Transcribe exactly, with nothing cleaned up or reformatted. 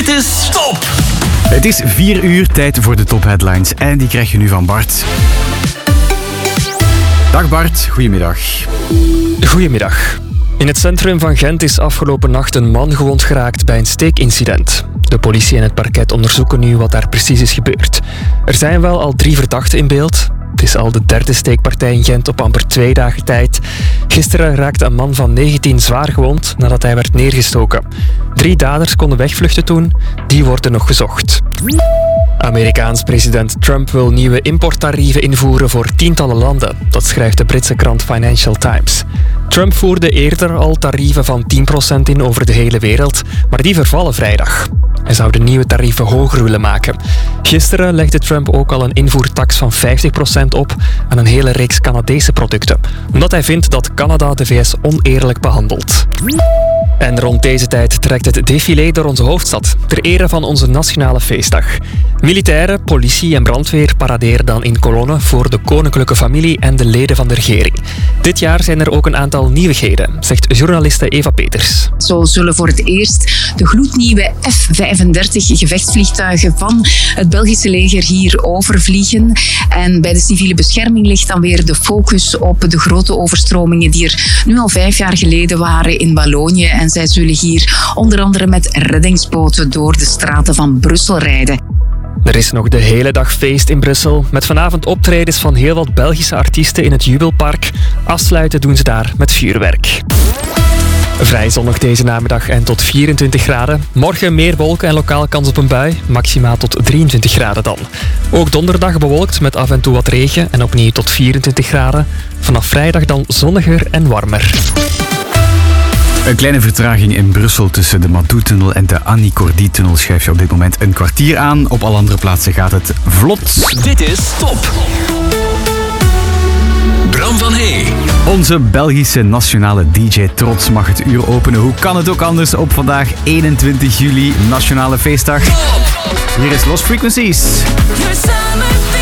Dit is Top! Het is vier uur, tijd voor de top headlines. En die krijg je nu van Bart. Dag Bart, goedemiddag. Goedemiddag. In het centrum van Gent is afgelopen nacht een man gewond geraakt bij een steekincident. De politie en het parket onderzoeken nu wat daar precies is gebeurd. Er zijn wel al drie verdachten in beeld. Het is al de derde steekpartij in Gent op amper twee dagen tijd. Gisteren raakte een man van negentien zwaar gewond nadat hij werd neergestoken. Drie daders konden wegvluchten toen. Die worden nog gezocht. Amerikaans president Trump wil nieuwe importtarieven invoeren voor tientallen landen. Dat schrijft de Britse krant Financial Times. Trump voerde eerder al tarieven van tien procent in over de hele wereld, maar die vervallen vrijdag. Hij zou de nieuwe tarieven hoger willen maken. Gisteren legde Trump ook al een invoertax van vijftig procent op aan een hele reeks Canadese producten, omdat hij vindt dat Canada de V S oneerlijk behandelt. En rond deze tijd trekt het défilé door onze hoofdstad, ter ere van onze nationale feestdag. Militairen, politie en brandweer paraderen dan in kolonnen voor de koninklijke familie en de leden van de regering. Dit jaar zijn er ook een aantal nieuwigheden, zegt journaliste Eva Peters. Zo zullen voor het eerst de gloednieuwe F vijfendertig gevechtsvliegtuigen van het Belgische leger hier overvliegen. En bij de civiele bescherming ligt dan weer de focus op de grote overstromingen die er nu al vijf jaar geleden waren in Wallonië. En zij zullen hier onder andere met reddingsboten door de straten van Brussel rijden. Er is nog de hele dag feest in Brussel, met vanavond optredens van heel wat Belgische artiesten in het Jubelpark. Afsluiten doen ze daar met vuurwerk. Vrij zonnig deze namiddag en tot vierentwintig graden. Morgen meer wolken en lokaal kans op een bui, maximaal tot drieëntwintig graden dan. Ook donderdag bewolkt met af en toe wat regen en opnieuw tot vierentwintig graden. Vanaf vrijdag dan zonniger en warmer. Een kleine vertraging in Brussel tussen de Madou-tunnel en de Annie Cordy-tunnel schrijf je op dit moment een kwartier aan. Op alle andere plaatsen gaat het vlot. Dit is Top! Bram van Hey. Onze Belgische nationale D J trots mag het uur openen. Hoe kan het ook anders op vandaag eenentwintig juli, nationale feestdag? Hier is Lost Frequencies. Your summer